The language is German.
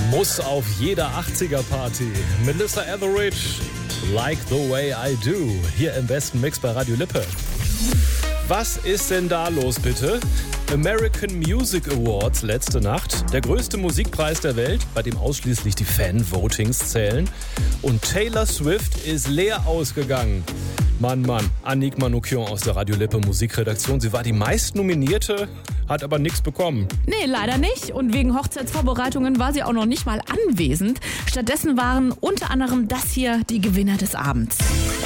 Muss auf jeder 80er-Party. Melissa Etheridge, Like the Way I Do, hier im besten Mix bei Radio Lippe. Was ist denn da los, bitte? American Music Awards letzte Nacht. Der größte Musikpreis der Welt, bei dem ausschließlich die Fan-Votings zählen. Und Taylor Swift ist leer ausgegangen. Mann, Annick Manoukian aus der Radio Lippe Musikredaktion. Sie war die meistnominierte, hat aber nichts bekommen. Nee, leider nicht. Und wegen Hochzeitsvorbereitungen war sie auch noch nicht mal anwesend. Stattdessen waren unter anderem das hier die Gewinner des Abends.